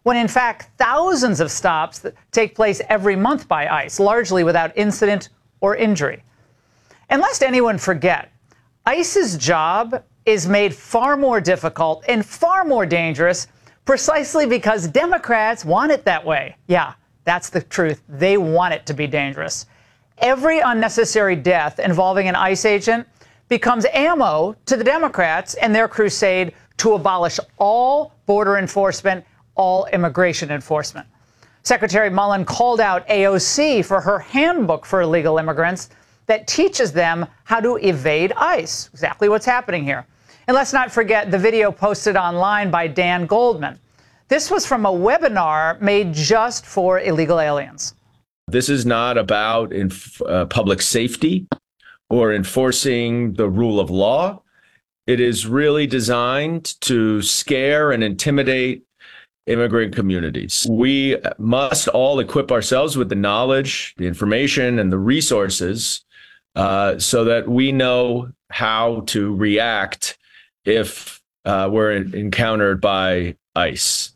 when in fact thousands of stops that take place every month by ICE, largely without incident or injury. And lest anyone forget, ICE's job is made far more difficult and far more dangerous precisely because Democrats want it that way. Yeah, that's the truth. They want it to be dangerous. Every unnecessary death involving an ICE agent becomes ammo to the Democrats and their crusade to abolish all border enforcement, all immigration enforcement. Secretary Mullen called out AOC for her handbook for illegal immigrants that teaches them how to evade ICE. Exactly what's happening here. And let's not forget the video posted online by Dan Goldman. This was from a webinar made just for illegal aliens. This is not about public safety or enforcing the rule of law. It is really designed to scare and intimidate immigrant communities. We must all equip ourselves with the knowledge, the information, and the resources so that we know how to react if we're encountered by ICE.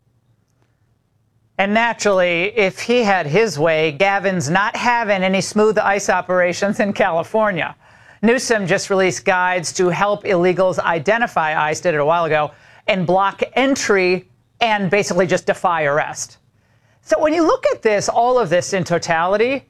And naturally, if he had his way, Gavin's not having any smooth ICE operations in California. Newsom just released guides to help illegals identify ICE, did it a while ago, and block entry and basically just defy arrest. So when you look at this, all of this in totality,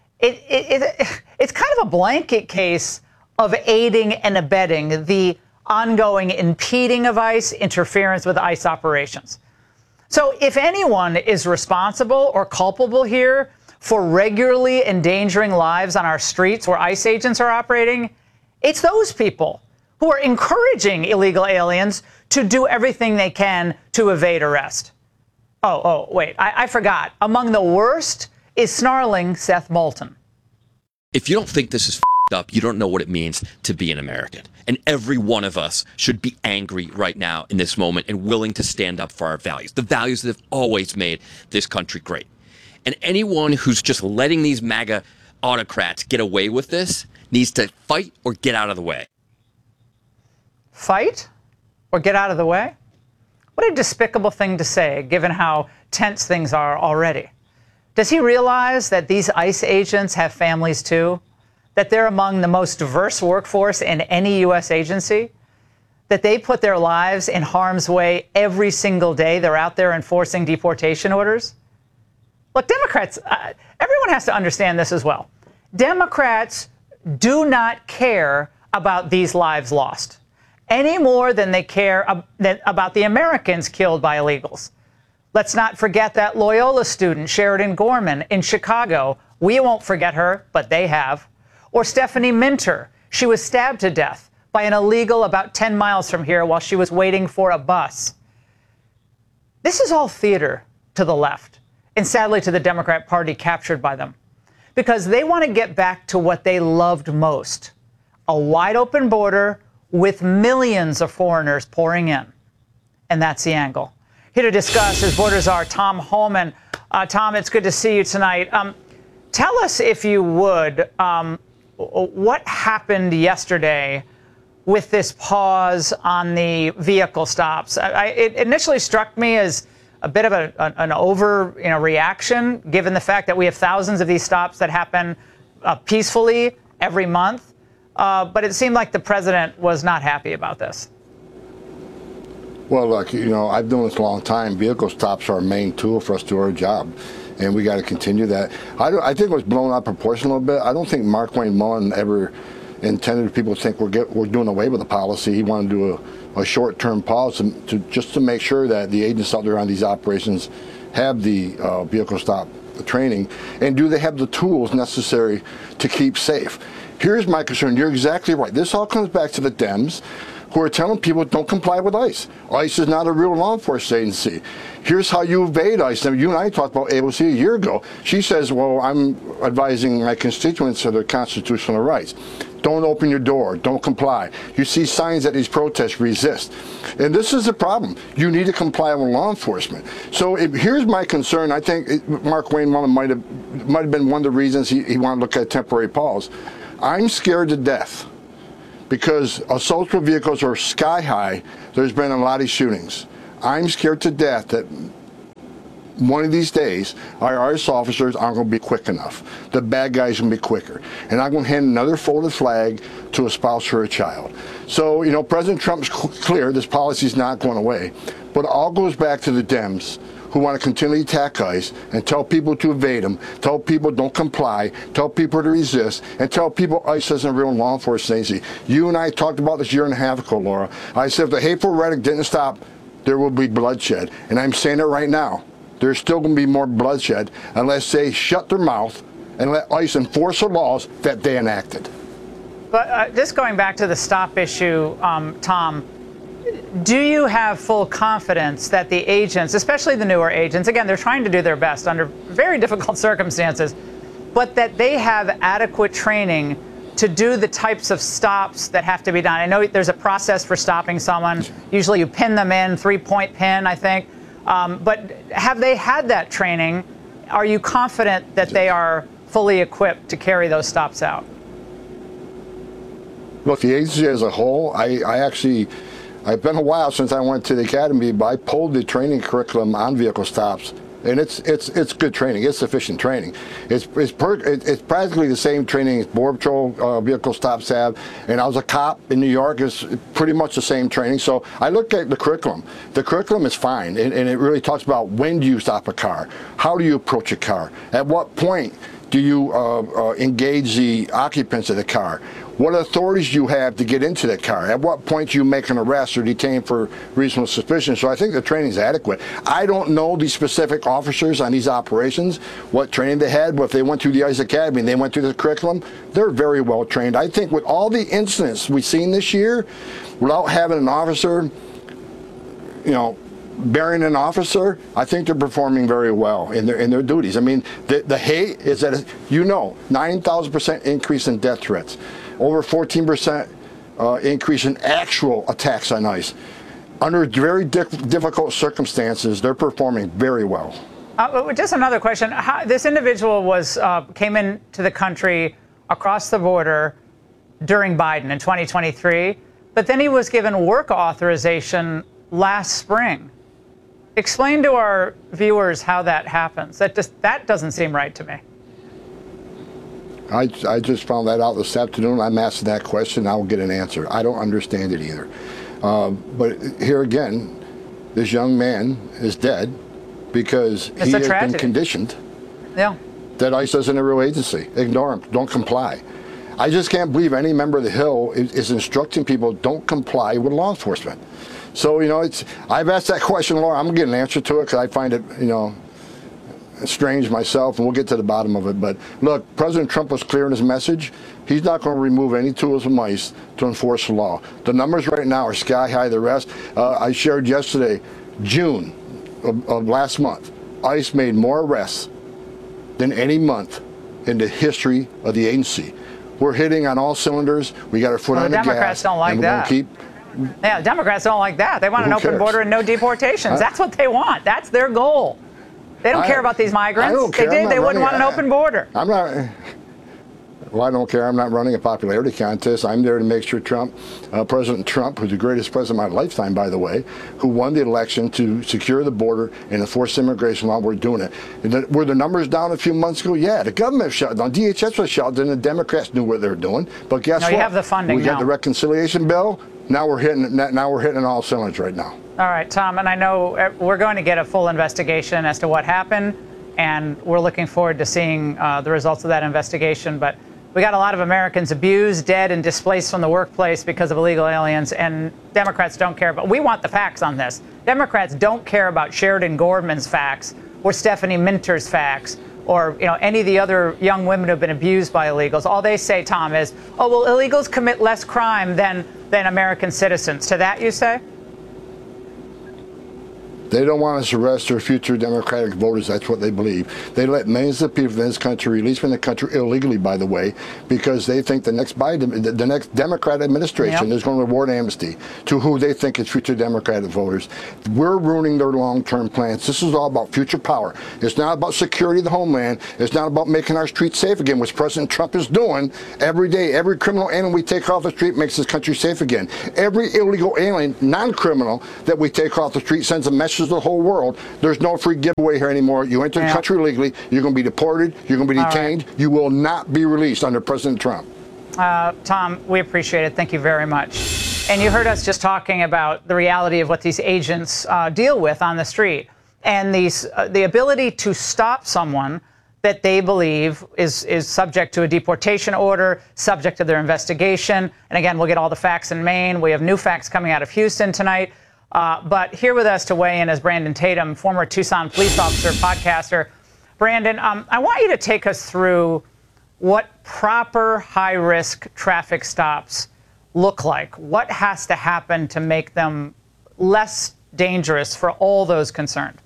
it's kind of a blanket case of aiding and abetting the ongoing impeding of ICE, interference with ICE operations. So if anyone is responsible or culpable here for regularly endangering lives on our streets where ICE agents are operating, it's those people who are encouraging illegal aliens to do everything they can to evade arrest. Oh, wait, I forgot. Among the worst is snarling Seth Moulton. If you don't think this is up, you don't know what it means to be an American. And every one of us should be angry right now in this moment and willing to stand up for our values, the values that have always made this country great. And anyone who's just letting these MAGA autocrats get away with this needs to fight or get out of the way. Fight or get out of the way? What a despicable thing to say, given how tense things are already. Does he realize that these ICE agents have families too? That they're among the most diverse workforce in any U.S. agency? That they put their lives in harm's way every single day they're out there enforcing deportation orders? Look, Democrats, everyone has to understand this as well. Democrats do not care about these lives lost any more than they care about the Americans killed by illegals. Let's not forget that Loyola student, Sheridan Gorman, in Chicago. We won't forget her, but they have. Or Stephanie Minter. She was stabbed to death by an illegal about 10 miles from here while she was waiting for a bus. This is all theater to the left, and sadly to the Democrat Party captured by them, because they want to get back to what they loved most, a wide open border with millions of foreigners pouring in. And that's the angle. Here to discuss is Border Czar Tom Homan. Tom, it's good to see you tonight. Tell us, if you would, what happened yesterday with this pause on the vehicle stops? It initially struck me as a bit of an reaction, given the fact that we have thousands of these stops that happen peacefully every month. But it seemed like the president was not happy about this. Well, look, I've done this a long time. Vehicle stops are our main tool for us to do our job, and we got to continue that. I think it was blown out of proportion a little bit. I don't think Markwayne Mullin ever intended people to think we're doing away with the policy. He wanted to do a short-term pause just to make sure that the agents out there on these operations have the vehicle stop training, and do they have the tools necessary to keep safe. Here's my concern. You're exactly right. This all comes back to the Dems, who are telling people don't comply with ICE. ICE is not a real law enforcement agency. Here's how you evade ICE. Now, you and I talked about AOC a year ago. She says, well, I'm advising my constituents of their constitutional rights. Don't open your door. Don't comply. You see signs at these protests, resist. And this is the problem. You need to comply with law enforcement. So here's my concern. I think Markwayne Mullin might have been one of the reasons he wanted to look at temporary pause. I'm scared to death, because assault with vehicles are sky high. There's been a lot of shootings. I'm scared to death that one of these days, our ICE officers aren't going to be quick enough. The bad guys are going to be quicker. And I'm going to hand another folded flag to a spouse or a child. So, you know, President Trump's clear this policy is not going away. But it all goes back to the Dems who want to continually attack ICE and tell people to evade them, tell people don't comply, tell people to resist, and tell people ICE isn't real law enforcement agency. You and I talked about this 1.5 years ago, Laura. I said if the hateful rhetoric didn't stop, there will be bloodshed. And I'm saying it right now. There's still going to be more bloodshed unless they shut their mouth and let ICE enforce the laws that they enacted. But just going back to the stop issue, Tom, do you have full confidence that the agents, especially the newer agents, again, they're trying to do their best under very difficult circumstances, but that they have adequate training to do the types of stops that have to be done? I know there's a process for stopping someone. Usually you pin them in, 3-point pin, I think. But have they had that training? Are you confident that they are fully equipped to carry those stops out? Look, the agency as a whole, I've been a while since I went to the academy, but I pulled the training curriculum on vehicle stops, and it's good training. It's sufficient training. It's practically the same training as Border Patrol vehicle stops have. And I was a cop in New York. It's pretty much the same training. So I looked at the curriculum. The curriculum is fine, and it really talks about when do you stop a car, how do you approach a car, at what point do you engage the occupants of the car? What authorities you have to get into that car? At what point do you make an arrest or detain for reasonable suspicion? So I think the training is adequate. I don't know the specific officers on these operations, what training they had, but if they went through the ICE Academy and they went through the curriculum, they're very well trained. I think with all the incidents we've seen this year, without having an officer, you know, bearing an officer, I think they're performing very well in their duties. I mean, the hate is at, 9,000% increase in death threats. Over 14% increase in actual attacks on ICE. Under very difficult circumstances, they're performing very well. Just another question. This individual came into the country across the border during Biden in 2023, but then he was given work authorization last spring. Explain to our viewers how that happens. That doesn't seem right to me. I just found that out this afternoon. I'm asking that question. I will get an answer. I don't understand it either. But here again, this young man is dead because he has been conditioned that ICE isn't a real agency. Ignore him. Don't comply. I just can't believe any member of the Hill is instructing people don't comply with law enforcement. So, you know, I've asked that question, Laura. I'm going to get an answer to it because I find it, you know, strange myself, and we'll get to the bottom of it. But look, President Trump was clear in his message. He's not going to remove any tools from ICE to enforce the law. The numbers right now are sky high. The rest, I shared yesterday, June of last month, ICE made more arrests than any month in the history of the agency. We're hitting on all cylinders. We got our foot on the gas. Democrats don't like that. Yeah, Democrats don't like that. They want an open border and no deportations. That's what they want. That's their goal. They don't care about these migrants. I don't care. They wouldn't want an open border. I'm not. Well, I don't care. I'm not running a popularity contest. I'm there to make sure President Trump, who's the greatest president of my lifetime, by the way, who won the election to secure the border and enforce immigration law, we're doing it. Were the numbers down a few months ago? Yeah, the government shut down. DHS was shut down. The Democrats knew what they were doing. But guess what? You have the funding now. We got the reconciliation bill. Now we're hitting on all cylinders right now. All right, Tom, and I know we're going to get a full investigation as to what happened, and we're looking forward to seeing the results of that investigation. But we got a lot of Americans abused, dead, and displaced from the workplace because of illegal aliens, and Democrats don't care. But we want the facts on this. Democrats don't care about Sheridan Gorman's facts or Stephanie Minter's facts or any of the other young women who've been abused by illegals. All they say, Tom, is, oh, well, illegals commit less crime than American citizens. To that you say? They don't want us to arrest their future Democratic voters. That's what they believe. They let millions of people in this country release from the country illegally, by the way, because they think the next Democrat administration is going to reward amnesty to who they think is future Democratic voters. We're ruining their long-term plans. This is all about future power. It's not about security of the homeland. It's not about making our streets safe again, which President Trump is doing every day. Every criminal alien we take off the street makes this country safe again. Every illegal alien, non-criminal, that we take off the street sends a message message to the whole world. There's no free giveaway here anymore. You enter the country legally, you're going to be deported, you're going to be detained, you will not be released under President Trump. Tom, we appreciate it. Thank you very much. And you heard us just talking about the reality of what these agents deal with on the street, and the ability to stop someone that they believe is subject to a deportation order, subject to their investigation. And again, we'll get all the facts in Maine. We have new facts coming out of Houston tonight. But here with us to weigh in is Brandon Tatum, former Tucson police officer, podcaster. Brandon, I want you to take us through what proper high-risk traffic stops look like. What has to happen to make them less dangerous for all those concerned?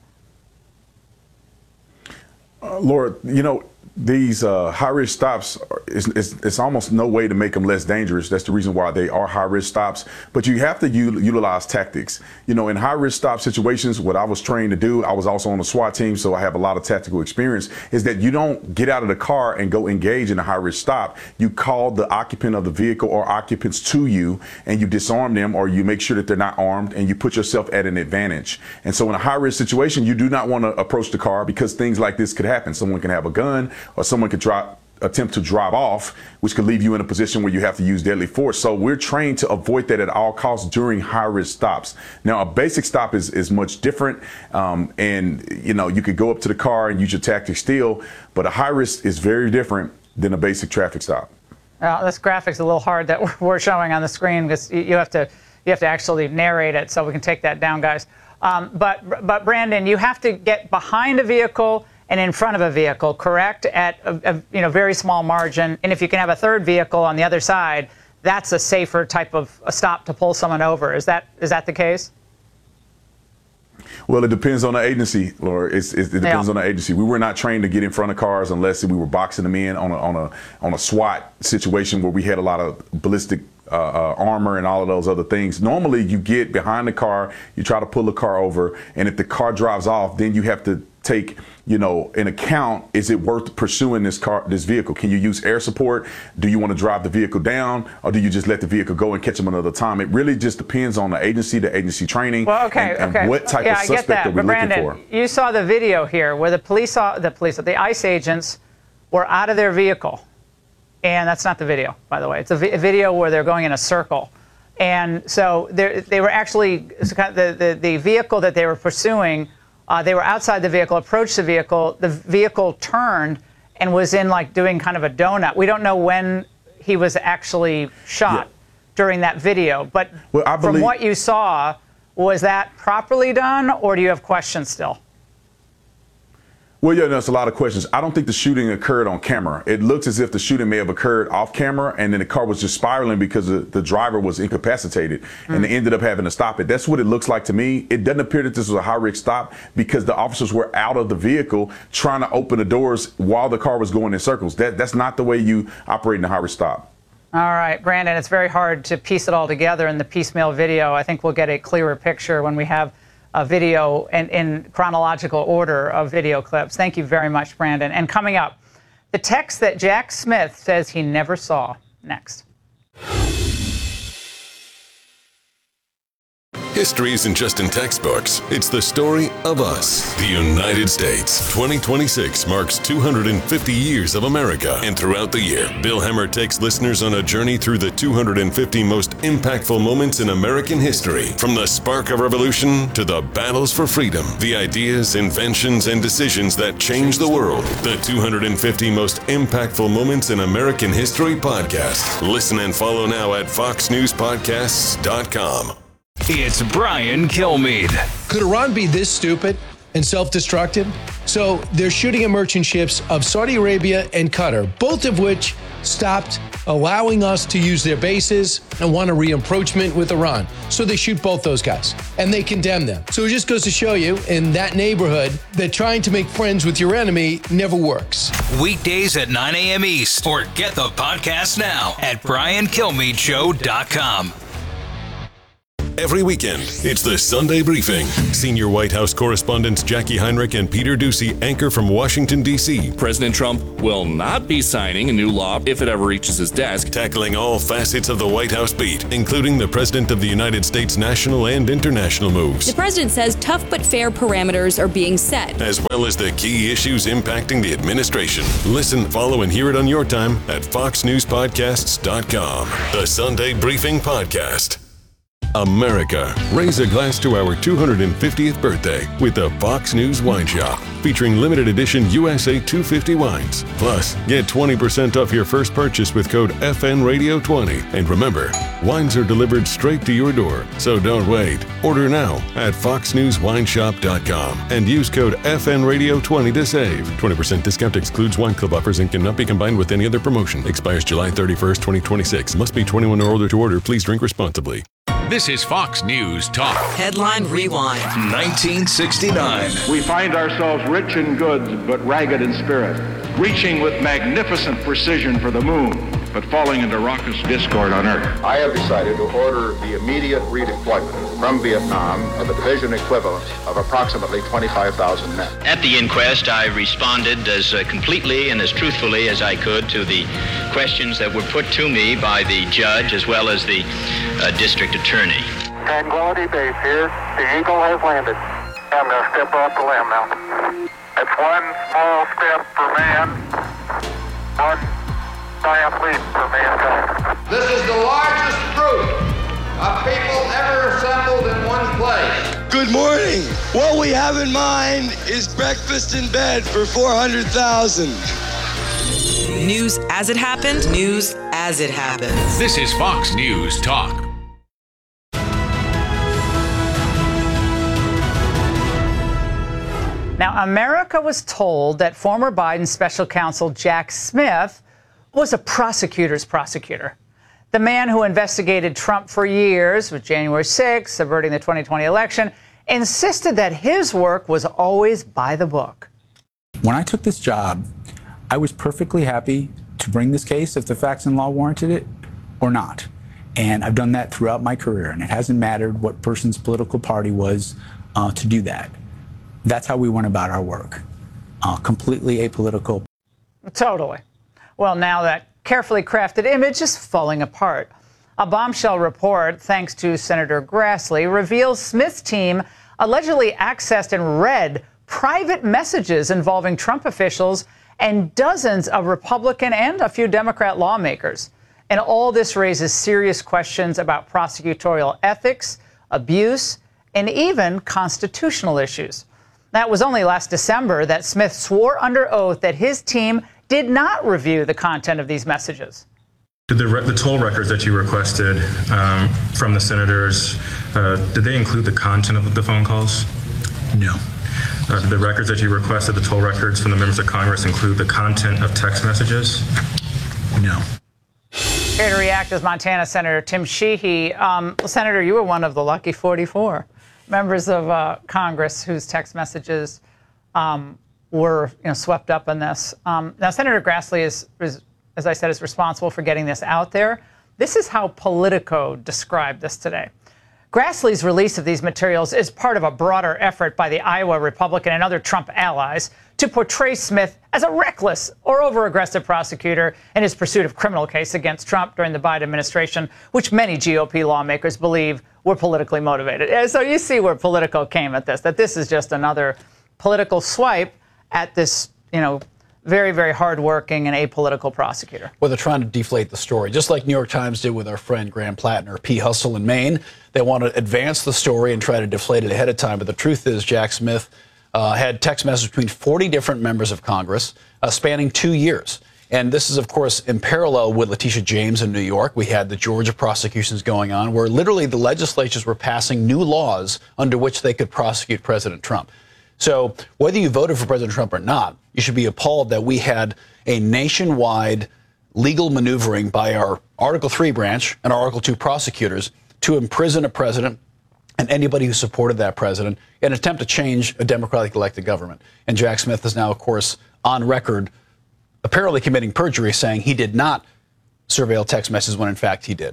Laura, these high-risk stops, it's almost no way to make them less dangerous. That's the reason why they are high-risk stops. But you have to utilize tactics. In high-risk stop situations, what I was trained to do, I was also on the SWAT team, so I have a lot of tactical experience, is that you don't get out of the car and go engage in a high-risk stop. You call the occupant of the vehicle or occupants to you, and you disarm them, or you make sure that they're not armed, and you put yourself at an advantage. And so in a high-risk situation, you do not want to approach the car because things like this could happen. Someone can have a gun, or someone could attempt to drive off, which could leave you in a position where you have to use deadly force. So we're trained to avoid that at all costs during high-risk stops. Now, a basic stop is much different, and you could go up to the car and use your tactics still, but a high-risk is very different than a basic traffic stop. This graphic's a little hard that we're showing on the screen because you have to actually narrate it, so we can take that down, guys. But Brandon, you have to get behind a vehicle and in front of a vehicle, correct, at a very small margin. And if you can have a third vehicle on the other side, that's a safer type of a stop to pull someone over. Is that the case? Well, it depends on the agency, Laura. It depends on the agency. We were not trained to get in front of cars unless we were boxing them in on a SWAT situation where we had a lot of ballistic armor and all of those other things. Normally, you get behind the car, you try to pull the car over, and if the car drives off, then you have to take, an account, is it worth pursuing this vehicle? Can you use air support? Do you want to drive the vehicle down, or do you just let the vehicle go and catch them another time? It really just depends on the agency training, and what type of suspect are we looking for. You saw the video here where the ICE agents were out of their vehicle. And that's not the video, by the way. It's a video where they're going in a circle. And so they were actually, the vehicle that they were pursuing, they were outside the vehicle, approached the vehicle turned and was in doing kind of a donut. We don't know when he was actually shot during that video. But from what you saw, was that properly done, or do you have questions still? Well, there's a lot of questions. I don't think the shooting occurred on camera. It looks as if the shooting may have occurred off camera, and then the car was just spiraling because the driver was incapacitated, and they ended up having to stop it. That's what it looks like to me. It doesn't appear that this was a high-risk stop because the officers were out of the vehicle trying to open the doors while the car was going in circles. That's not the way you operate in a high-risk stop. All right, Brandon, it's very hard to piece it all together in the piecemeal video. I think we'll get a clearer picture when we have a video in chronological order of video clips. Thank you very much, Brandon. And coming up, the text that Jack Smith says he never saw. Next. History isn't just in textbooks. It's the story of us, the United States. 2026 marks 250 years of America. And throughout the year, Bill Hemmer takes listeners on a journey through the 250 most impactful moments in American history. From the spark of revolution to the battles for freedom, the ideas, inventions, and decisions that changed the world. The 250 most impactful moments in American history podcast. Listen and follow now at foxnewspodcasts.com. It's Brian Kilmeade. Could Iran be this stupid and self-destructive? So they're shooting at merchant ships of Saudi Arabia and Qatar, both of which stopped allowing us to use their bases and want a re-approachment with Iran. So they shoot both those guys and they condemn them. So it just goes to show you in that neighborhood that trying to make friends with your enemy never works. Weekdays at 9 a.m. East, or get the podcast now at briankilmeadshow.com. Every weekend, it's the Sunday Briefing. Senior White House correspondents Jackie Heinrich and Peter Doocy anchor from Washington, D.C. President Trump will not be signing a new law if it ever reaches his desk. Tackling all facets of the White House beat, including the President of the United States national and international moves. The president says tough but fair parameters are being set, as well as the key issues impacting the administration. Listen, follow, and hear it on your time at foxnewspodcasts.com. The Sunday Briefing Podcast. America, raise a glass to our 250th birthday with the Fox News Wine Shop, featuring limited edition USA 250 wines. Plus, get 20% off your first purchase with code FNRadio20. And remember, wines are delivered straight to your door, so don't wait. Order now at foxnewswineshop.com and use code FNRadio20 to save. 20% discount excludes wine club offers and cannot be combined with any other promotion. Expires July 31st, 2026. Must be 21 or older to order. Please drink responsibly. This is Fox News Talk. Headline Rewind. 1969. We find ourselves rich in goods, but ragged in spirit, reaching with magnificent precision for the moon, but falling into raucous discord on Earth. I have decided to order the immediate redeployment from Vietnam of a division equivalent of approximately 25,000 men. At the inquest, I responded as completely and as truthfully as I could to the questions that were put to me by the judge as well as the district attorney. Tranquility Base here. The Eagle has landed. I'm going to step off the limb now. It's one small step for man, one giant leap for mankind. This is the largest group of people ever assembled in one place. Good morning. What we have in mind is breakfast in bed for 400,000. News as it happened, news as it happens. This is Fox News Talk. Now, America was told that former Biden special counsel Jack Smith was a prosecutor's prosecutor. The man who investigated Trump for years, with January 6th, subverting the 2020 election, insisted that his work was always by the book. When I took this job, I was perfectly happy to bring this case if the facts and law warranted it or not. And I've done that throughout my career, and it hasn't mattered what person's political party was to do that. That's how we went about our work, completely apolitical. Totally. Well, now that carefully crafted image is falling apart. A bombshell report, thanks to Senator Grassley, reveals Smith's team allegedly accessed and read private messages involving Trump officials and dozens of Republican and a few Democrat lawmakers. And all this raises serious questions about prosecutorial ethics, abuse, and even constitutional issues. That was only last December that Smith swore under oath that his team did not review the content of these messages. Did the toll records that you requested from the senators, did they include the content of the phone calls? No. Did the records that you requested, the toll records from the members of Congress, include the content of text messages? No. Here to react is Montana Senator Tim Sheehy. Senator, you were one of the lucky 44 members of Congress whose text messages were swept up in this. Now, Senator Grassley is, as I said, is responsible for getting this out there. This is how Politico described this today. Grassley's release of these materials is part of a broader effort by the Iowa Republican and other Trump allies to portray Smith as a reckless or over-aggressive prosecutor in his pursuit of criminal case against Trump during the Biden administration, which many GOP lawmakers believe were politically motivated. And so you see where Politico came at this, that this is just another political swipe at this, very, very hardworking and apolitical prosecutor. Well, they're trying to deflate the story, just like New York Times did with our friend Graham Plattner, P. Hustle in Maine. They want to advance the story and try to deflate it ahead of time. But the truth is, Jack Smith had text messages between 40 different members of Congress spanning 2 years. And this is, of course, in parallel with Letitia James in New York. We had the Georgia prosecutions going on, where literally the legislatures were passing new laws under which they could prosecute President Trump. So whether you voted for President Trump or not, you should be appalled that we had a nationwide legal maneuvering by our Article 3 branch and our Article 2 prosecutors to imprison a president and anybody who supported that president in an attempt to change a democratically elected government. And Jack Smith is now, of course, on record apparently committing perjury, saying he did not surveil text messages when, in fact, he did.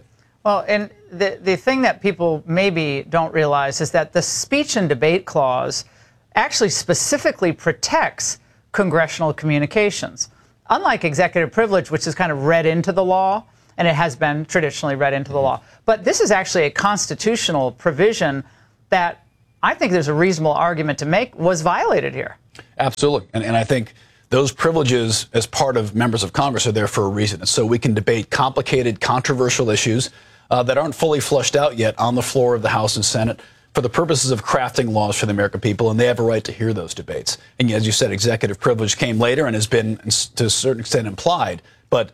Well, and the thing that people maybe don't realize is that the speech and debate clause actually specifically protects congressional communications. Unlike executive privilege, which is kind of read into the law, and it has been traditionally read into the law. But this is actually a constitutional provision that I think there's a reasonable argument to make was violated here. Absolutely. And I think those privileges as part of members of Congress are there for a reason. And so we can debate complicated, controversial issues that aren't fully flushed out yet on the floor of the House and Senate for the purposes of crafting laws for the American people, and they have a right to hear those debates. And as you said, executive privilege came later and has been, to a certain extent, implied, but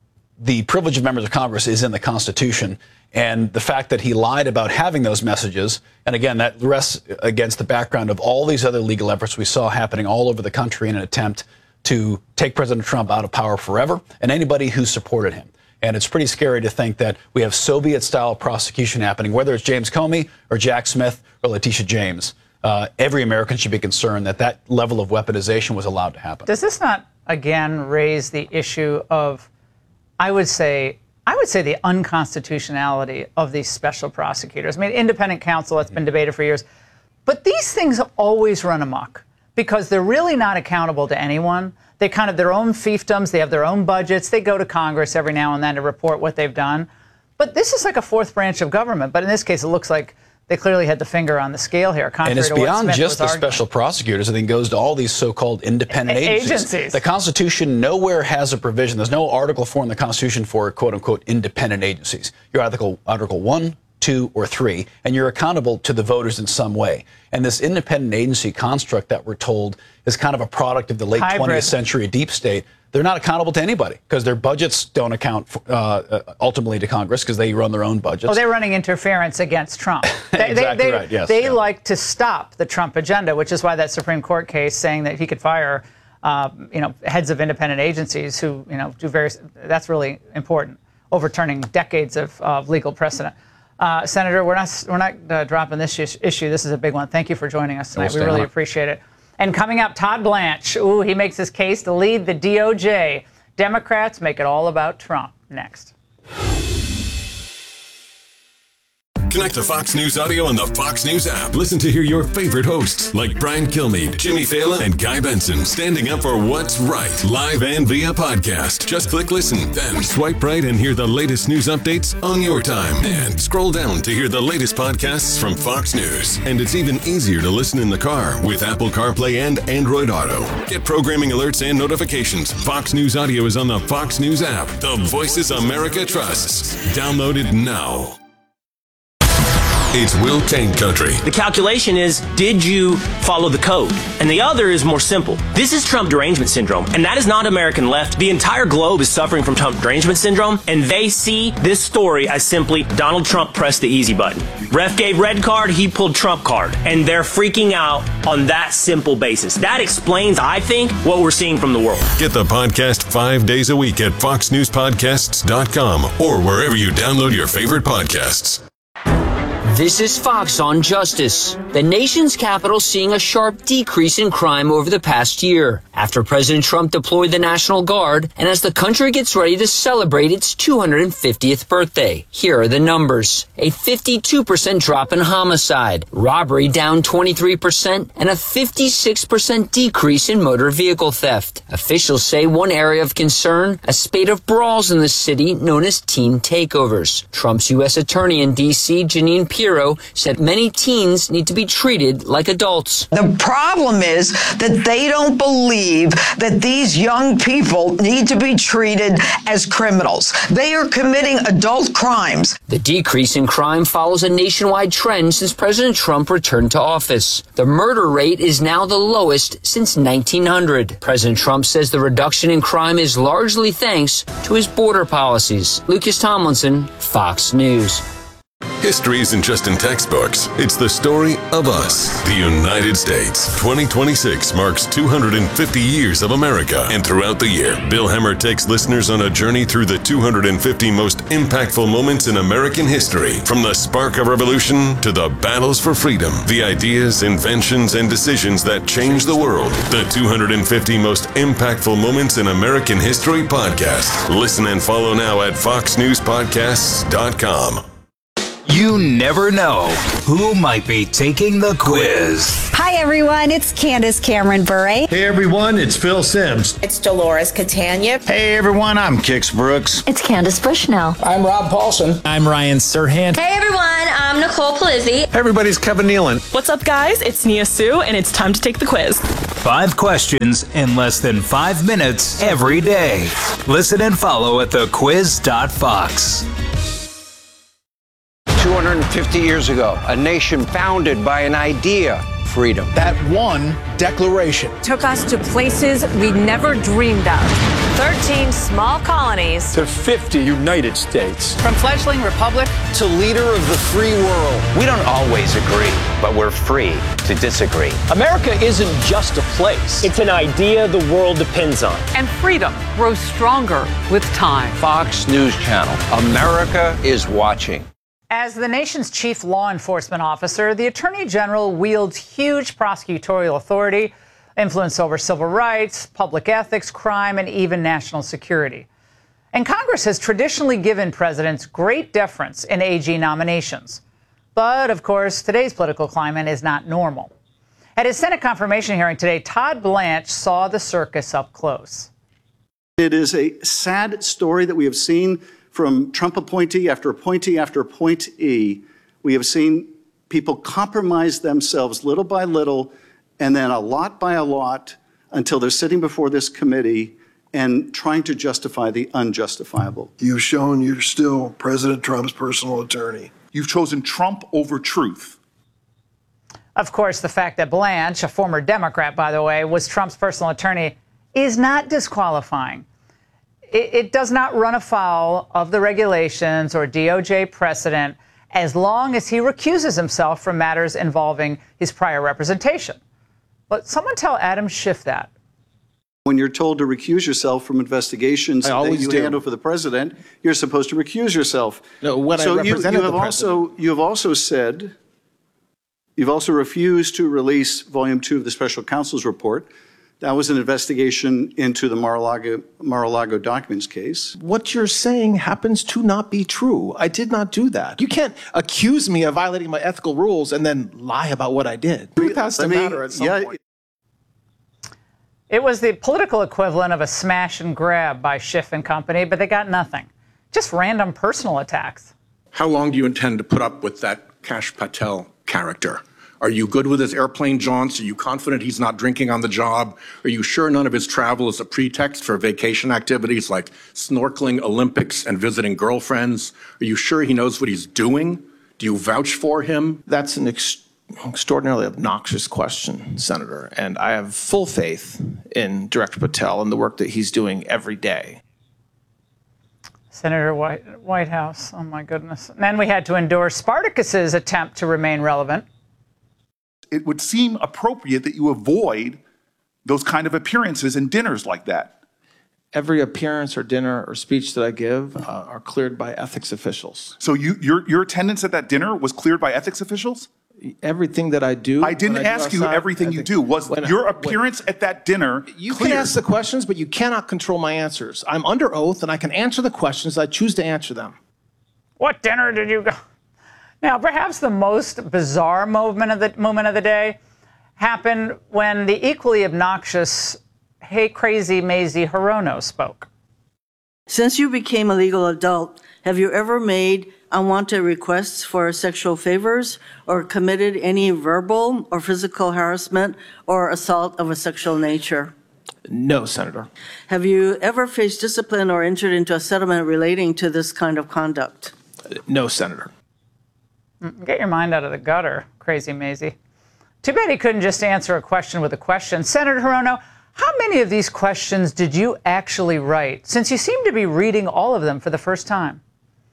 the privilege of members of Congress is in the Constitution, and the fact that he lied about having those messages, and again, that rests against the background of all these other legal efforts we saw happening all over the country in an attempt to take President Trump out of power forever, and anybody who supported him. And it's pretty scary to think that we have Soviet-style prosecution happening, whether it's James Comey or Jack Smith or Letitia James. Every American should be concerned that that level of weaponization was allowed to happen. Does this not, again, raise the issue of, I would say the unconstitutionality of these special prosecutors? I mean, independent counsel, that's been debated for years. But these things always run amok because they're really not accountable to anyone. They kind of their own fiefdoms. They have their own budgets. They go to Congress every now and then to report what they've done. But this is like a fourth branch of government. But in this case, it looks like they clearly had the finger on the scale here. And it's beyond just the special prosecutors. I think it goes to all these so-called independent agencies. The Constitution nowhere has a provision. There's no Article 4 in the Constitution for, quote-unquote, independent agencies. You're Article 1, 2, or 3, and you're accountable to the voters in some way. And this independent agency construct that we're told is kind of a product of the late 20th century deep state. They're not accountable to anybody because their budgets don't account ultimately to Congress because they run their own budgets. Oh, they're running interference against Trump. Exactly right, yes. They like to stop the Trump agenda, which is why that Supreme Court case saying that he could fire, heads of independent agencies who, do various, that's really important, overturning decades of legal precedent. Senator, we're not dropping this issue. This is a big one. Thank you for joining us tonight. We really appreciate it. And coming up, Todd Blanche. Ooh, he makes his case to lead the DOJ. Democrats make it all about Trump. Next. Connect to Fox News Audio on the Fox News app. Listen to hear your favorite hosts like Brian Kilmeade, Jimmy Fallon, and Guy Benson standing up for what's right, live and via podcast. Just click listen, then swipe right and hear the latest news updates on your time. And scroll down to hear the latest podcasts from Fox News. And it's even easier to listen in the car with Apple CarPlay and Android Auto. Get programming alerts and notifications. Fox News Audio is on the Fox News app. The voices America trusts. Download it now. It's Will Cain Country. The calculation is, did you follow the code? And the other is more simple. This is Trump derangement syndrome, and that is not American left. The entire globe is suffering from Trump derangement syndrome, and they see this story as simply Donald Trump pressed the easy button. Ref gave red card, he pulled Trump card, and they're freaking out on that simple basis. That explains, I think, what we're seeing from the world. Get the podcast 5 days a week at foxnewspodcasts.com or wherever you download your favorite podcasts. This is Fox on Justice. The nation's capital seeing a sharp decrease in crime over the past year after President Trump deployed the National Guard and as the country gets ready to celebrate its 250th birthday. Here are the numbers. A 52% drop in homicide, robbery down 23%, and a 56% decrease in motor vehicle theft. Officials say one area of concern, a spate of brawls in the city known as teen takeovers. Trump's U.S. Attorney in D.C., Jeanine Pirro, said many teens need to be treated like adults. The problem is that they don't believe that these young people need to be treated as criminals. They are committing adult crimes. The decrease in crime follows a nationwide trend since President Trump returned to office. The murder rate is now the lowest since 1900. President Trump says the reduction in crime is largely thanks to his border policies. Lucas Tomlinson, Fox News. History isn't just in textbooks, it's the story of us, the United States. 2026 marks 250 years of America, and throughout the year, Bill Hemmer takes listeners on a journey through the 250 most impactful moments in American history. From the spark of revolution to the battles for freedom, the ideas, inventions, and decisions that changed the world. The 250 most impactful moments in American history podcast. Listen and follow now at foxnewspodcasts.com. You never know who might be taking the quiz. Hi, everyone. It's Candace Cameron Bure. Hey, everyone. It's Phil Simms. It's Dolores Catania. Hey, everyone. I'm Kix Brooks. It's Candace Bushnell. I'm Rob Paulson. I'm Ryan Serhant. Hey, everyone. I'm Nicole Palizzi. Hey, everybody's Kevin Nealon. What's up, guys? It's Nia Sue, and it's time to take the quiz. 5 questions in less than 5 minutes every day. Listen and follow at thequiz.fox. 250 years ago, a nation founded by an idea, freedom. That one declaration took us to places we never dreamed of. 13 small colonies to 50 United States. From fledgling republic to leader of the free world. We don't always agree, but we're free to disagree. America isn't just a place. It's an idea the world depends on. And freedom grows stronger with time. Fox News Channel. America is watching. As the nation's chief law enforcement officer, the Attorney General wields huge prosecutorial authority, influence over civil rights, public ethics, crime, and even national security. And Congress has traditionally given presidents great deference in AG nominations. But, of course, today's political climate is not normal. At his Senate confirmation hearing today, Todd Blanche saw the circus up close. It is a sad story that we have seen from Trump appointee after appointee after appointee. We have seen people compromise themselves little by little and then a lot by a lot until they're sitting before this committee and trying to justify the unjustifiable. You've shown you're still President Trump's personal attorney. You've chosen Trump over truth. Of course, the fact that Blanche, a former Democrat, by the way, was Trump's personal attorney is not disqualifying. It does not run afoul of the regulations or DOJ precedent as long as he recuses himself from matters involving his prior representation. But someone tell Adam Schiff that. When you're told to recuse yourself from investigations that you handle for the president, you're supposed to recuse yourself. No, when so I represented the president. You have also said, you've also refused to release Volume 2 of the Special Counsel's report. That was an investigation into the Mar-a-Lago documents case. What you're saying happens to not be true. I did not do that. You can't accuse me of violating my ethical rules and then lie about what I did. Truth has to matter at some point. It was the political equivalent of a smash and grab by Schiff and company, but they got nothing. Just random personal attacks. How long do you intend to put up with that Kash Patel character? Are you good with his airplane jaunts? Are you confident he's not drinking on the job? Are you sure none of his travel is a pretext for vacation activities like snorkeling, Olympics, and visiting girlfriends? Are you sure he knows what he's doing? Do you vouch for him? That's an extraordinarily obnoxious question, Senator, and I have full faith in Director Patel and the work that he's doing every day. Senator Whitehouse, oh my goodness. And then we had to endure Spartacus's attempt to remain relevant. It would seem appropriate that you avoid those kind of appearances and dinners like that. Every appearance or dinner or speech that I give are cleared by ethics officials. So your attendance at that dinner was cleared by ethics officials? Everything that I do. I didn't ask you everything you do. Was your appearance at that dinner You cleared? can ask the questions, but you cannot control my answers. I'm under oath, and I can answer the questions. I choose to answer them. What dinner did you go? Now, perhaps the most bizarre moment of the day happened when the equally obnoxious Hey Crazy Mazie Hirono spoke. Since you became a legal adult, have you ever made unwanted requests for sexual favors or committed any verbal or physical harassment or assault of a sexual nature? No, Senator. Have you ever faced discipline or entered into a settlement relating to this kind of conduct? No, Senator. Get your mind out of the gutter, Crazy Mazie. Too bad he couldn't just answer a question with a question. Senator Hirono, how many of these questions did you actually write, since you seem to be reading all of them for the first time?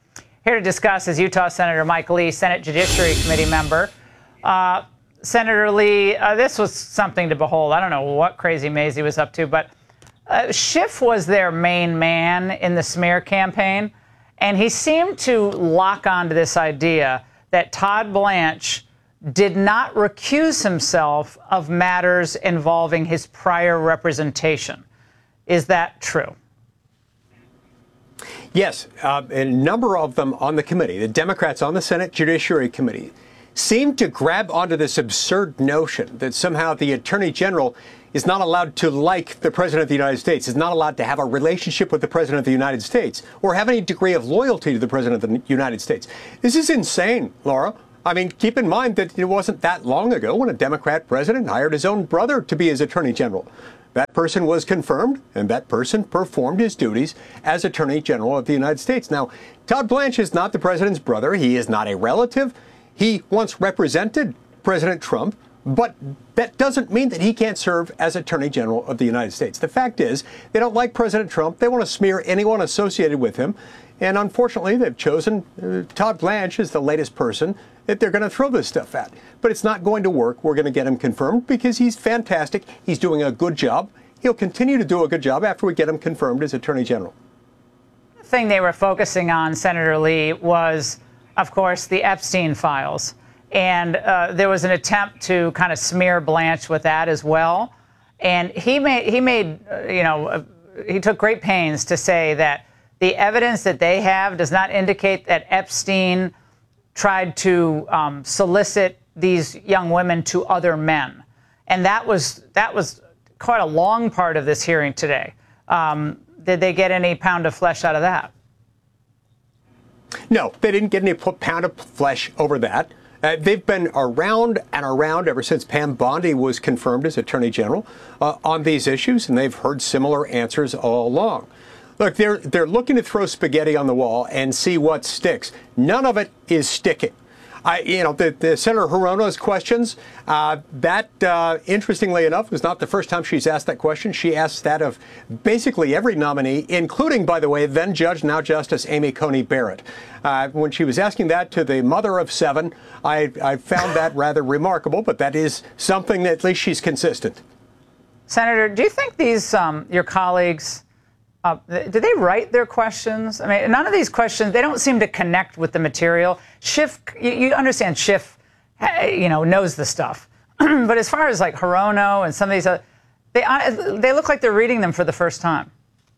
Here to discuss is Utah Senator Mike Lee, Senate Judiciary Committee member. Senator Lee, this was something to behold. I don't know what crazy Mazie was up to, but Schiff was their main man in the smear campaign, and he seemed to lock onto this idea that Todd Blanche did not recuse himself of matters involving his prior representation. Is that true? Yes, a number of them on the committee, the Democrats on the Senate Judiciary Committee, seem to grab onto this absurd notion that somehow the Attorney General is not allowed to like the President of the United States, is not allowed to have a relationship with the President of the United States, or have any degree of loyalty to the President of the United States. This is insane, Laura. I mean, keep in mind that it wasn't that long ago when a Democrat president hired his own brother to be his Attorney General. That person was confirmed, and that person performed his duties as Attorney General of the United States. Now, Todd Blanche is not the president's brother. He is not a relative. He once represented President Trump, but that doesn't mean that he can't serve as Attorney General of the United States. The fact is, they don't like President Trump. They want to smear anyone associated with him. And unfortunately, they've chosen Todd Blanche as the latest person that they're going to throw this stuff at. But it's not going to work. We're going to get him confirmed because he's fantastic. He's doing a good job. He'll continue to do a good job after we get him confirmed as Attorney General. The thing they were focusing on, Senator Lee, was, of course, the Epstein files. And there was an attempt to kind of smear Blanche with that as well. And he took great pains to say that the evidence that they have does not indicate that Epstein tried to solicit these young women to other men. And that was quite a long part of this hearing today. Did they get any pound of flesh out of that? No, they didn't get any pound of flesh over that. They've been around and around ever since Pam Bondi was confirmed as Attorney General on these issues, and they've heard similar answers all along. Look, they're looking to throw spaghetti on the wall and see what sticks. None of it is sticking. The Senator Hirono's questions, interestingly enough, was not the first time she's asked that question. She asked that of basically every nominee, including, by the way, then Judge, now Justice Amy Coney Barrett. When she was asking that to the mother of seven, I found that rather remarkable, but that is something that at least she's consistent. Senator, do you think these, your colleagues, did they write their questions? I mean, none of these questions, they don't seem to connect with the material. Schiff, you understand Schiff, knows the stuff. But as far as like Hirono and some of these, they look like they're reading them for the first time.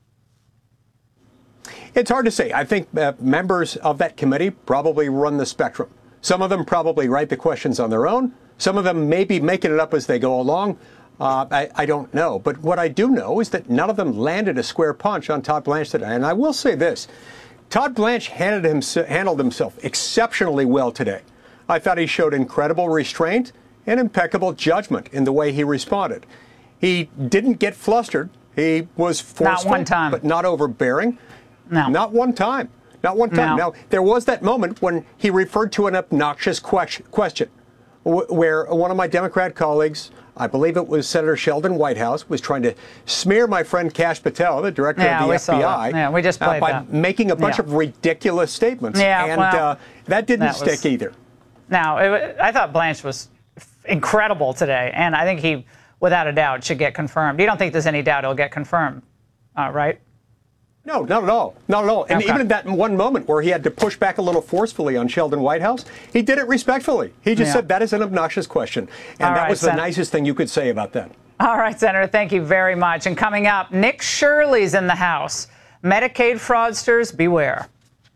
It's hard to say. I think members of that committee probably run the spectrum. Some of them probably write the questions on their own. Some of them may be making it up as they go along. I don't know. But what I do know is that none of them landed a square punch on Todd Blanche today. And I will say this. Todd Blanche handled himself exceptionally well today. I thought he showed incredible restraint and impeccable judgment in the way he responded. He didn't get flustered. He was forceful, not one time, but not overbearing. No. Not one time. Not one time. No. Now, there was that moment when he referred to an obnoxious question where one of my Democrat colleagues, I believe it was Senator Sheldon Whitehouse, was trying to smear my friend Kash Patel, the director of the FBI, we just played by that. making a bunch of ridiculous statements. And that didn't stick either. Now, I thought Blanche was incredible today, and I think he, without a doubt, should get confirmed. You don't think there's any doubt he'll get confirmed, right? No, not at all. Not at all. And even in that one moment where he had to push back a little forcefully on Sheldon Whitehouse, he did it respectfully. He just said that is an obnoxious question. And that was the nicest thing you could say about that. All right, Senator, thank you very much. And coming up, Nick Shirley's in the House. Medicaid fraudsters, beware.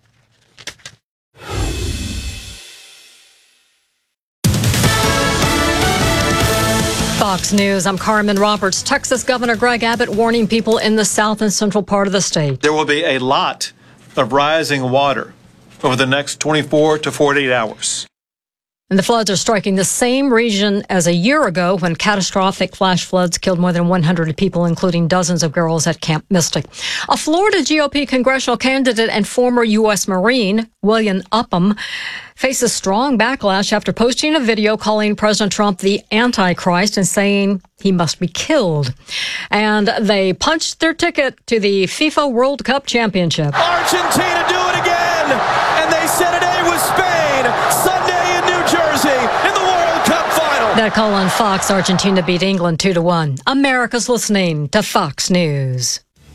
Fox News, I'm Carmen Roberts. Texas Governor Greg Abbott warning people in the south and central part of the state. There will be a lot of rising water over the next 24 to 48 hours. And the floods are striking the same region as a year ago when catastrophic flash floods killed more than 100 people, including dozens of girls at Camp Mystic. A Florida GOP congressional candidate and former U.S. Marine, William Upham, faces strong backlash after posting a video calling President Trump the Antichrist and saying he must be killed. And they punched their ticket to the FIFA World Cup Championship. Argentina do it again, and they Saturday with Spain, Sunday in New Jersey in the World Cup final. That call on Fox, Argentina beat England 2-1. America's listening to Fox News.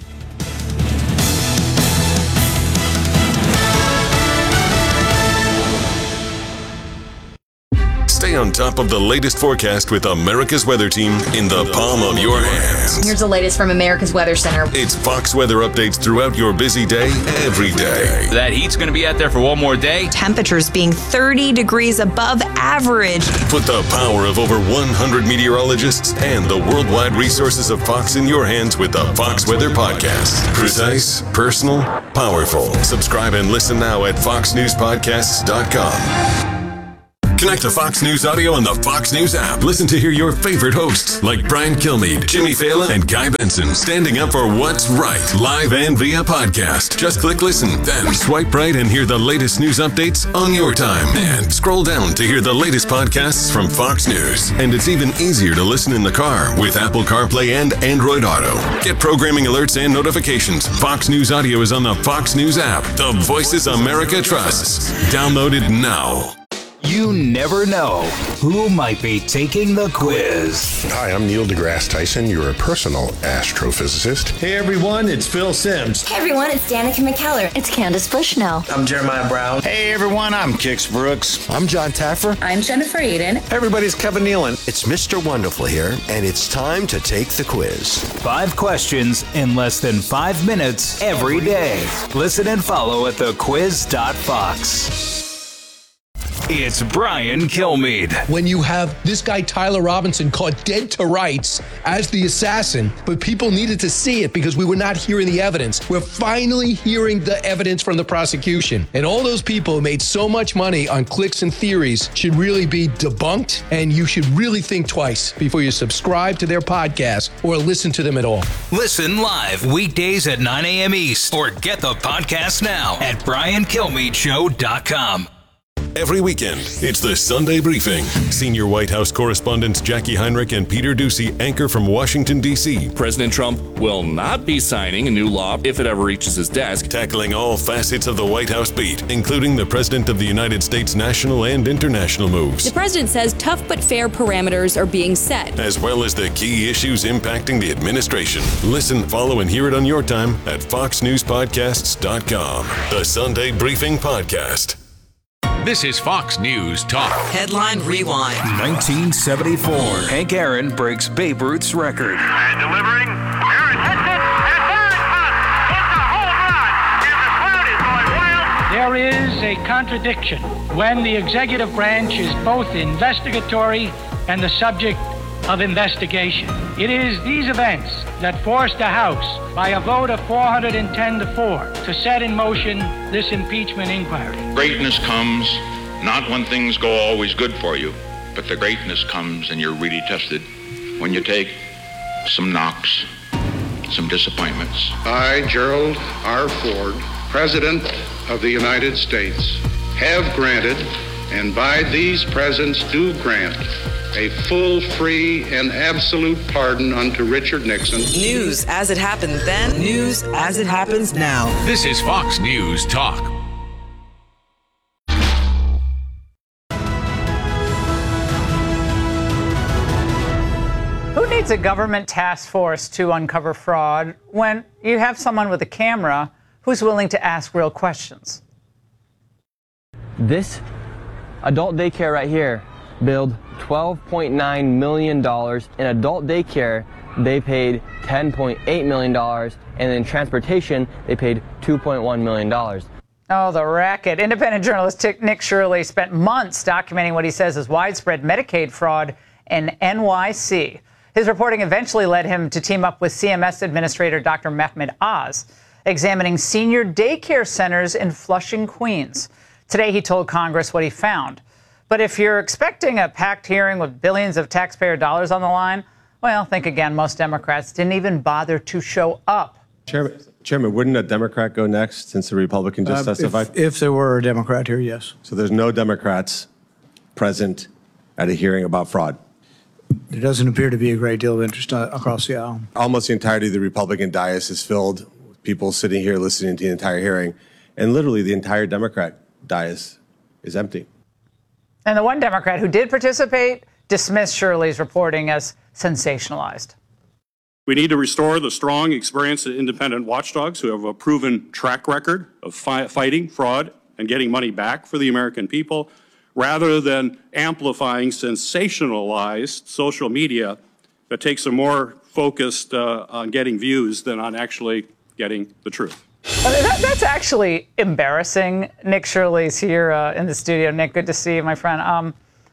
Stay on top of the latest forecast with America's Weather Team in the palm of your hands. Here's the latest from America's Weather Center. It's Fox weather updates throughout your busy day, every day. That heat's going to be out there for one more day. Temperatures being 30 degrees above average. Put the power of over 100 meteorologists and the worldwide resources of Fox in your hands with the Fox Weather Podcast. Precise, personal, powerful. Subscribe and listen now at foxnewspodcasts.com. Connect to Fox News Audio on the Fox News app. Listen to hear your favorite hosts like Brian Kilmeade, Jimmy Fallon, and Guy Benson standing up for what's right, live and via podcast. Just click listen, then swipe right and hear the latest news updates on your time. And scroll down to hear the latest podcasts from Fox News. And it's even easier to listen in the car with Apple CarPlay and Android Auto. Get programming alerts and notifications. Fox News Audio is on the Fox News app. The voices America trusts. Download it now. You never know who might be taking the quiz. Hi, I'm Neil deGrasse Tyson, your personal astrophysicist. Hey everyone, it's Phil Simms. Hey everyone, it's Danica McKellar. It's Candace Bushnell. I'm Jeremiah Brown. Hey everyone, I'm Kix Brooks. I'm John Taffer. I'm Jennifer Aiden. Hey everybody's Kevin Nealon. It's Mr. Wonderful here, and it's time to take the quiz. 5 questions in less than 5 minutes every day. Listen and follow at thequiz.fox. It's Brian Kilmeade. When you have this guy, Tyler Robinson, caught dead to rights as the assassin, but people needed to see it because we were not hearing the evidence. We're finally hearing the evidence from the prosecution. And all those people who made so much money on clicks and theories should really be debunked, and you should really think twice before you subscribe to their podcast or listen to them at all. Listen live weekdays at 9 a.m. East or get the podcast now at briankilmeadshow.com. Every weekend, it's the Sunday Briefing. Senior White House correspondents Jackie Heinrich and Peter Doocy anchor from Washington, D.C. President Trump will not be signing a new law if it ever reaches his desk. Tackling all facets of the White House beat, including the President of the United States national and international moves. The president says tough but fair parameters are being set, as well as the key issues impacting the administration. Listen, follow, and hear it on your time at foxnewspodcasts.com. The Sunday Briefing Podcast. This is Fox News Talk. Headline Rewind. 1974. Hank Aaron breaks Babe Ruth's record. And delivering. Aaron hits it. And there it comes. It's a home run. And the crowd is going wild. There is a contradiction when the executive branch is both investigatory and the subject of investigation. It is these events that forced the House, by a vote of 410-4, to set in motion this impeachment inquiry. Greatness comes not when things go always good for you, but the greatness comes and you're really tested when you take some knocks, some disappointments. I, Gerald R. Ford, President of the United States, have granted, and by these presents do grant, a full, free, and absolute pardon unto Richard Nixon. News as it happened then, news as it happens now. This is Fox News Talk. Who needs a government task force to uncover fraud when you have someone with a camera who's willing to ask real questions? This adult daycare right here billed $12.9 million. In adult daycare, they paid $10.8 million. And in transportation, they paid $2.1 million. Oh, the racket. Independent journalist Nick Shirley spent months documenting what he says is widespread Medicaid fraud in NYC. His reporting eventually led him to team up with CMS Administrator Dr. Mehmet Oz, examining senior daycare centers in Flushing, Queens. Today, he told Congress what he found. But if you're expecting a packed hearing with billions of taxpayer dollars on the line, well, think again. Most Democrats didn't even bother to show up. Chairman, wouldn't a Democrat go next since the Republican just testified? If there were a Democrat here, yes. So there's no Democrats present at a hearing about fraud? There doesn't appear to be a great deal of interest across the aisle. Almost the entirety of the Republican dais is filled with people sitting here listening to the entire hearing, and literally the entire Democrat dais is empty. And the one Democrat who did participate dismissed Shirley's reporting as sensationalized. We need to restore the strong, experienced, and independent watchdogs who have a proven track record of fighting fraud and getting money back for the American people, rather than amplifying sensationalized social media that takes a more focused on getting views than on actually getting the truth. That's actually embarrassing. Nick Shirley's here in the studio. Nick, good to see you, my friend.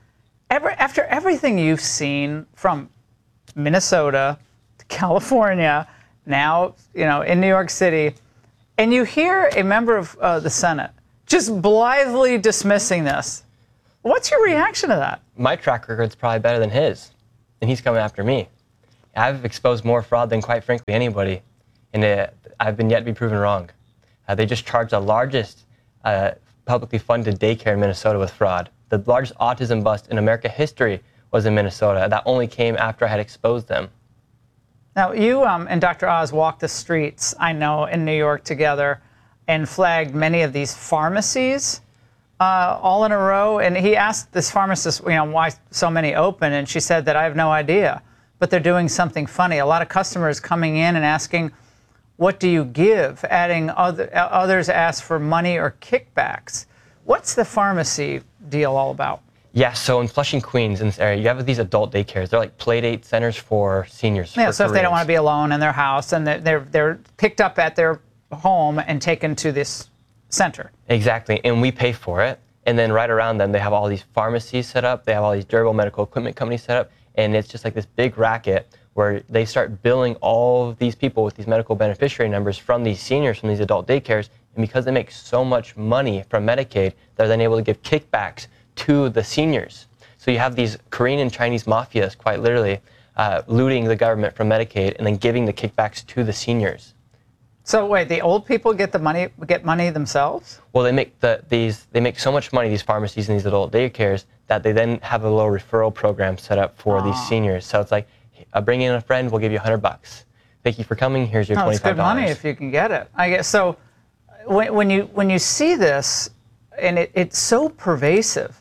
After everything you've seen from Minnesota to California, now in New York City, and you hear a member of the Senate just blithely dismissing this, what's your reaction to that? My track record's probably better than his, and he's coming after me. I've exposed more fraud than, quite frankly, anybody, and I've been yet to be proven wrong. They just charged the largest publicly funded daycare in Minnesota with fraud. The largest autism bust in American history was in Minnesota. That only came after I had exposed them. Now, you and Dr. Oz walked the streets, I know, in New York together and flagged many of these pharmacies all in a row. And he asked this pharmacist, why so many open? And she said that I have no idea, but they're doing something funny. A lot of customers coming in and asking, what do you give? Adding others ask for money or kickbacks. What's the pharmacy deal all about? Yeah, so in Flushing, Queens, in this area, you have these adult daycares. They're like playdate centers for seniors. Yeah, for so if they don't Koreans. want to be alone in their house, and they're picked up at their home and taken to this center. Exactly, and we pay for it. And then right around them, they have all these pharmacies set up. They have all these durable medical equipment companies set up. And it's just like this big racket where they start billing all of these people with these medical beneficiary numbers from these seniors, from these adult daycares. And because they make so much money from Medicaid, they're then able to give kickbacks to the seniors. So you have these Korean and Chinese mafias, quite literally, looting the government from Medicaid and then giving the kickbacks to the seniors. So wait, the old people get money themselves? Well, they make so much money, these pharmacies and these adult daycares, that they then have a little referral program set up for these seniors. So it's like, bring in a friend, we'll give you $100. Thank you for coming. Here's your $25. It's good money if you can get it. I guess so. When you see this, and it's so pervasive,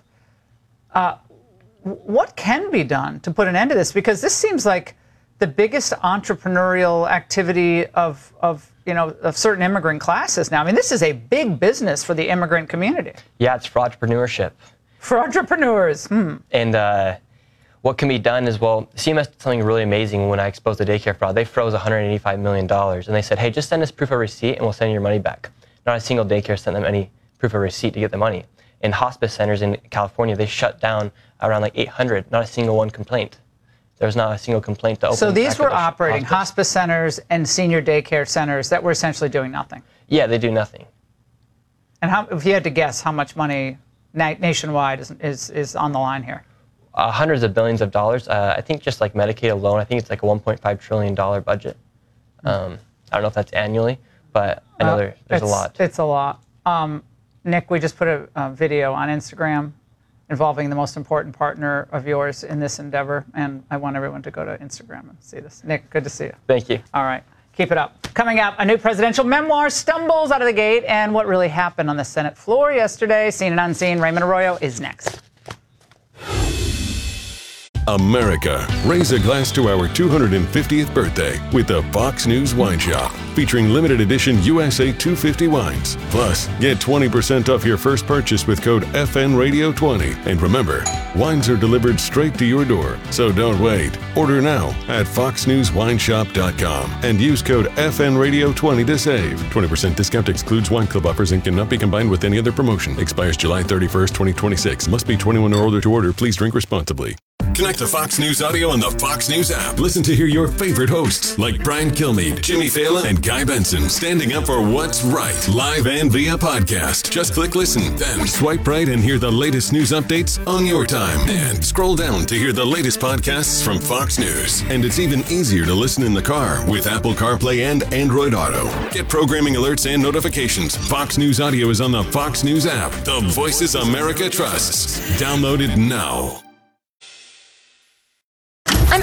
what can be done to put an end to this? Because this seems like the biggest entrepreneurial activity of certain immigrant classes now. I mean, this is a big business for the immigrant community. Yeah, it's fraudpreneurship. For entrepreneurs. And what can be done is, well, CMS did something really amazing when I exposed the daycare fraud. They froze $185 million. And they said, hey, just send us proof of receipt and we'll send you your money back. Not a single daycare sent them any proof of receipt to get the money. In hospice centers in California, they shut down around like 800, not a single one complaint. There's not a single complaint to open. So these were operating hospice centers and senior daycare centers that were essentially doing nothing. Yeah, they do nothing. And if you had to guess how much money nationwide is on the line here? Hundreds of billions of dollars. I think just like Medicaid alone, I think it's like a $1.5 trillion budget. I don't know if that's annually, but I know there's a lot. It's a lot. Nick, we just put a video on Instagram involving the most important partner of yours in this endeavor, and I want everyone to go to Instagram and see this. Nick, good to see you. Thank you. All right. Keep it up. Coming up, a new presidential memoir stumbles out of the gate, and what really happened on the Senate floor yesterday. Seen and unseen. Raymond Arroyo is next. America, raise a glass to our 250th birthday with the Fox News Wine Shop, featuring limited edition USA 250 wines. Plus, get 20% off your first purchase with code FNRadio20. And remember, wines are delivered straight to your door, so don't wait. Order now at foxnewswineshop.com and use code FNRadio20 to save. 20% discount excludes wine club offers and cannot be combined with any other promotion. Expires July 31st, 2026. Must be 21 or older to order. Please drink responsibly. Connect to Fox News Audio on the Fox News app. Listen to hear your favorite hosts like Brian Kilmeade, Jimmy Fallon, and Guy Benson standing up for what's right, live and via podcast. Just click listen, then swipe right and hear the latest news updates on your time. And scroll down to hear the latest podcasts from Fox News. And it's even easier to listen in the car with Apple CarPlay and Android Auto. Get programming alerts and notifications. Fox News Audio is on the Fox News app. The voices America trusts. Download it now. I'm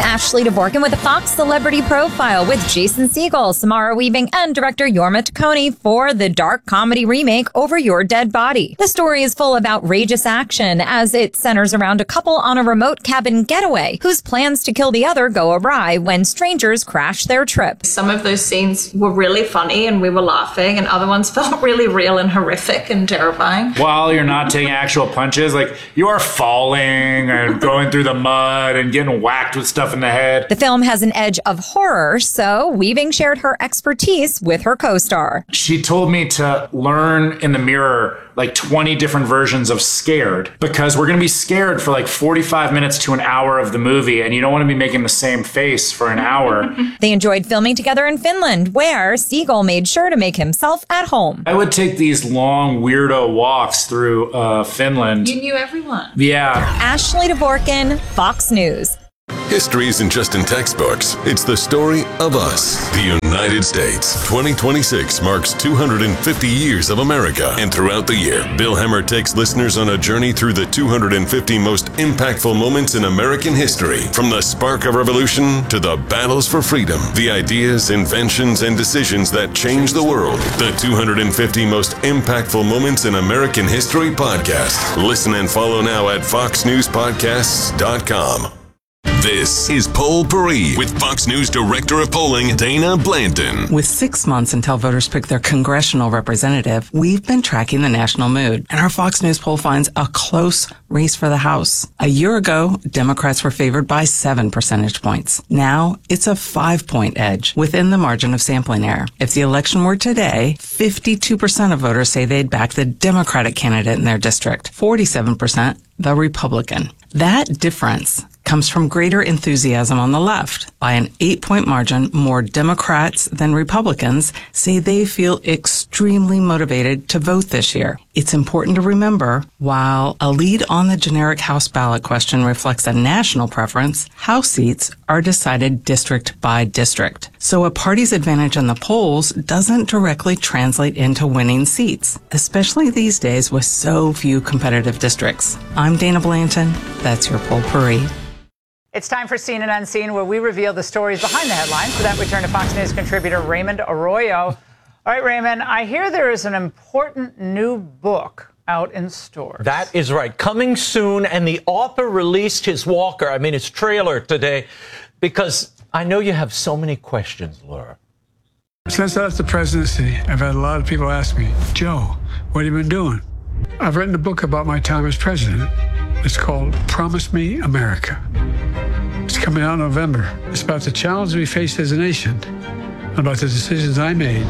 Ashley Dvorkin with a Fox Celebrity Profile with Jason Segel, Samara Weaving, and director Jorma Taccone for the dark comedy remake Over Your Dead Body. The story is full of outrageous action as it centers around a couple on a remote cabin getaway whose plans to kill the other go awry when strangers crash their trip. Some of those scenes were really funny and we were laughing, and other ones felt really real and horrific and terrifying. While you're not taking actual punches, like you are falling and going through the mud and getting whacked with stuff in the head. The film has an edge of horror, so Weaving shared her expertise with her co-star. She told me to learn in the mirror like 20 different versions of scared, because we're going to be scared for like 45 minutes to an hour of the movie, and you don't want to be making the same face for an hour. They enjoyed filming together in Finland, where Segel made sure to make himself at home. I would take these long weirdo walks through Finland. You knew everyone. Yeah. Ashley Dvorkin, Fox News. History isn't just in textbooks. It's the story of us, the United States. 2026 marks 250 years of America. And throughout the year, Bill Hemmer takes listeners on a journey through the 250 most impactful moments in American history. From the spark of revolution to the battles for freedom, the ideas, inventions, and decisions that changed the world. The 250 most impactful moments in American history podcast. Listen and follow now at foxnewspodcasts.com. This is Poll Paris with Fox News Director of Polling, Dana Blanton. With 6 months until voters pick their congressional representative, we've been tracking the national mood, and our Fox News poll finds a close race for the House. A year ago, Democrats were favored by 7 percentage points. Now, it's a 5-point edge within the margin of sampling error. If the election were today, 52% of voters say they'd back the Democratic candidate in their district, 47% the Republican. That difference comes from greater enthusiasm on the left. By an 8-point margin, more Democrats than Republicans say they feel extremely motivated to vote this year. It's important to remember, while a lead on the generic House ballot question reflects a national preference, House seats are decided district by district. So a party's advantage in the polls doesn't directly translate into winning seats, especially these days with so few competitive districts. I'm Dana Blanton. That's your Poll Paris. It's time for Seen and Unseen, where we reveal the stories behind the headlines. For that, we turn to Fox News contributor Raymond Arroyo. All right, Raymond, I hear there is an important new book out in stores. That is right. Coming soon, and the author released his his trailer today, because I know you have so many questions, Laura. Since I left the presidency, I've had a lot of people ask me, Joe, what have you been doing? I've written a book about my time as president. It's called Promise Me America. It's coming out in November. It's about the challenges we faced as a nation, about the decisions I made,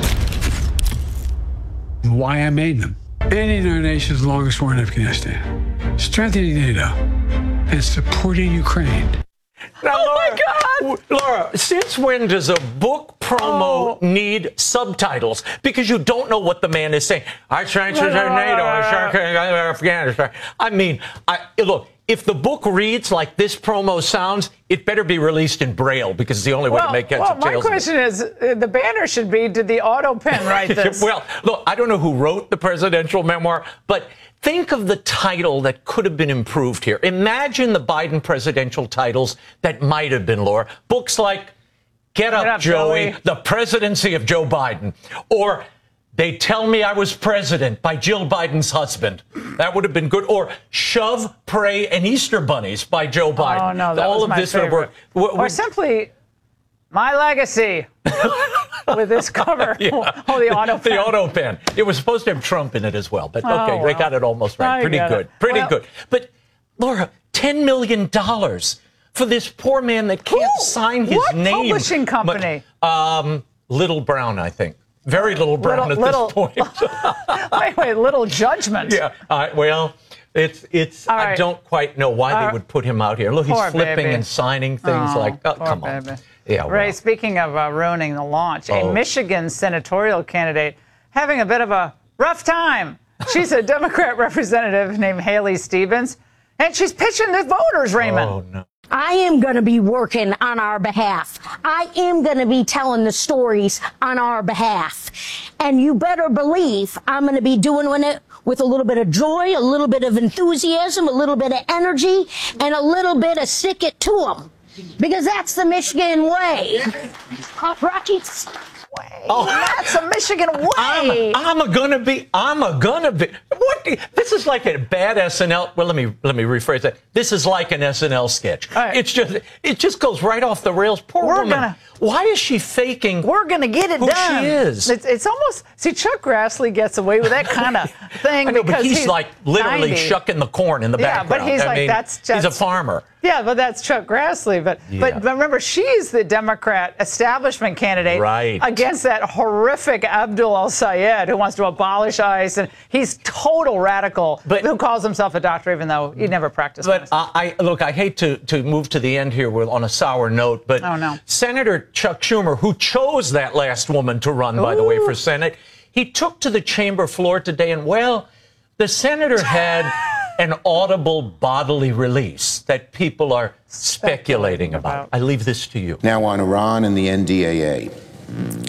and why I made them. Ending our nation's longest war in Afghanistan, strengthening NATO, and supporting Ukraine. Now, Laura, my God! Laura, since when does a book promo need subtitles? Because you don't know what the man is saying. I strengthened NATO, I strengthened Afghanistan. I mean, look, if the book reads like this promo sounds, it better be released in Braille, because it's the only way to make heads or tails. My question is, the banner should be, did the auto pen write this? Well, look, I don't know who wrote the presidential memoir, but think of the title that could have been improved here. Imagine the Biden presidential titles that might have been, Laura. Books like Get Up, Joey, The Presidency of Joe Biden, or They Tell Me I Was President by Jill Biden's husband. That would have been good. Or Shove, Pray, and Easter Bunnies by Joe Biden. Oh, no, that was my favorite. Or simply, My Legacy. With this cover. Yeah. Oh, the auto pen. The auto pen. It was supposed to have Trump in it as well. But okay, well. They got it almost right. Pretty good. Pretty good. But, Laura, $10 million for this poor man that can't sign his name. What publishing company? Little Brown, I think. Very Little Brown at this point. wait, Little Judgment. Yeah. Well, it's. I don't quite know why they would put him out here. Look, he's flipping and signing things like. Oh, come on. Baby. Yeah. Well. Ray, speaking of ruining the launch, a Michigan senatorial candidate having a bit of a rough time. She's a Democrat representative named Haley Stevens, and she's pitching the voters, Raymond. Oh no. I am going to be working on our behalf. I am going to be telling the stories on our behalf. And you better believe I'm going to be doing it with a little bit of joy, a little bit of enthusiasm, a little bit of energy, and a little bit of stick it to them. Because that's the Michigan way. Right? Oh, that's a Michigan way. I'm gonna be. What? This is like a bad SNL. Well, let me rephrase that. This is like an SNL sketch. Right. It just goes right off the rails. Poor woman. Why is she faking? We're gonna get it who done. She is. It's almost. See, Chuck Grassley gets away with that kind of thing I know, because but he's like literally 90. shucking the corn in the background. But he's he's a farmer. Yeah, but that's Chuck Grassley. But remember, she's the Democrat establishment candidate against that horrific Abdul El-Sayed who wants to abolish ICE, and he's total radical. But who calls himself a doctor even though he never practiced. But I hate to move to the end here on a sour note. But Senator Chuck Schumer, who chose that last woman to run, by the way, for Senate, he took to the chamber floor today, and the senator had an audible bodily release that people are speculating about. I leave this to you. Now on Iran and the NDAA.